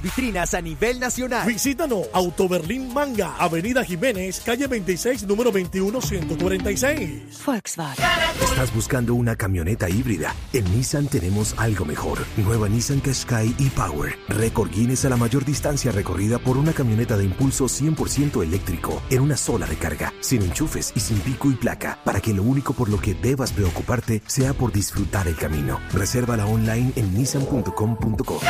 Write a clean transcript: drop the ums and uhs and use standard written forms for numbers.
Vitrinas a nivel nacional. Visítanos, Auto Berlín Manga, Avenida Jiménez, calle 26, número 21146. Volkswagen. ¿Estás buscando una camioneta híbrida? En Nissan tenemos algo mejor. Nueva Nissan Qashqai e-Power. Récord Guinness a la mayor distancia recorrida por una camioneta de impulso 100% eléctrico en una sola recarga, sin enchufes y sin pico y placa, para que lo único por lo que debas preocuparte sea por disfrutar el camino. Resérvala online en nissan.com.co.